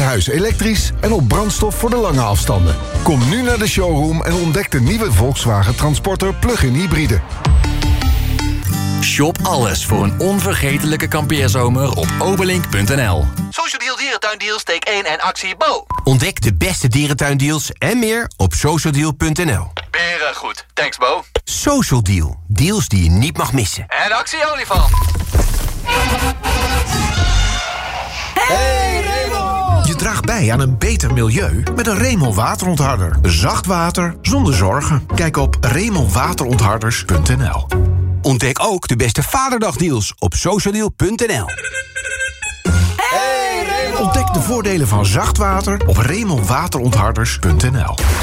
huis elektrisch en op brandstof voor de lange afstanden. Kom nu naar de showroom en ontdek de nieuwe Volkswagen Transporter plug-in hybride. Shop alles voor een onvergetelijke kampeerzomer op obelink.nl. Social Deal Dierentuindeals, take 1 en actie Bo. Ontdek de beste dierentuindeals en meer op socialdeal.nl. Beren goed. Thanks Bo. Social Deal. Deals die je niet mag missen. En actie olifant. Hey Remel! Je draagt bij aan een beter milieu met een Remel waterontharder. Zacht water zonder zorgen. Kijk op remelwaterontharders.nl. Ontdek ook de beste Vaderdagdeals op socialdeal.nl. Ontdek de voordelen van zacht water op remelwaterontharders.nl.